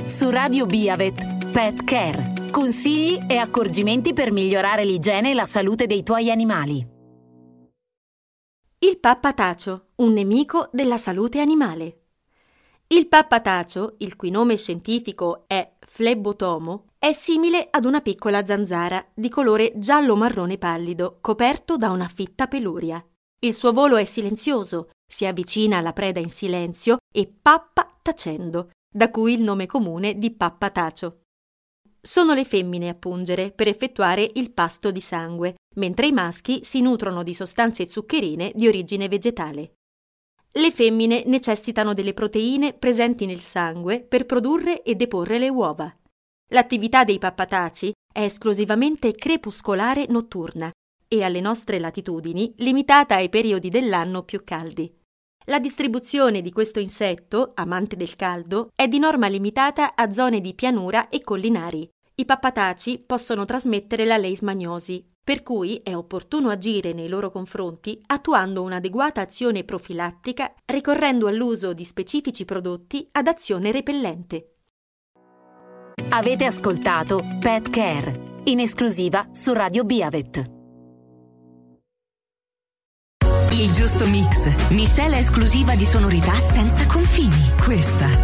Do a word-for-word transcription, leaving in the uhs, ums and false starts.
Su Radio Biavet, Pet Care. Consigli e accorgimenti per migliorare l'igiene e la salute dei tuoi animali. Il pappatacio, un nemico della salute animale. Il pappatacio, il cui nome scientifico è Flebotomo, è simile ad una piccola zanzara di colore giallo-marrone pallido, coperto da una fitta peluria. Il suo volo è silenzioso, si avvicina alla preda in silenzio e pappa tacendo, da cui il nome comune di pappatacio. Sono le femmine a pungere per effettuare il pasto di sangue, mentre i maschi si nutrono di sostanze zuccherine di origine vegetale. Le femmine necessitano delle proteine presenti nel sangue per produrre e deporre le uova. L'attività dei pappataci è esclusivamente crepuscolare notturna e alle nostre latitudini limitata ai periodi dell'anno più caldi. La distribuzione di questo insetto, amante del caldo, è di norma limitata a zone di pianura e collinari. I pappataci possono trasmettere la leishmaniosi, per cui è opportuno agire nei loro confronti attuando un'adeguata azione profilattica, ricorrendo all'uso di specifici prodotti ad azione repellente. Avete ascoltato Pet Care, in esclusiva su Radio Biavet. Il giusto mix, miscela esclusiva di sonorità senza confini. Questa